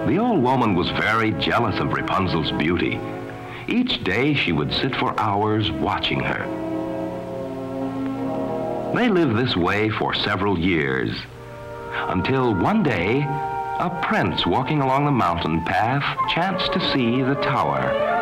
The old woman was very jealous of Rapunzel's beauty. Each day she would sit for hours watching her. They lived this way for several years, until one day a prince walking along the mountain path chanced to see the tower